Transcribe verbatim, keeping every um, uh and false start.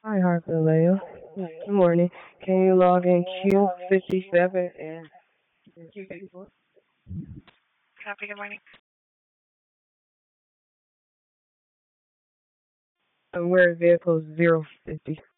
Hi, Harper. Good morning. Can you log in Q fifty-seven and Q fifty-four? Copy, good morning. And where vehicles zero fifty?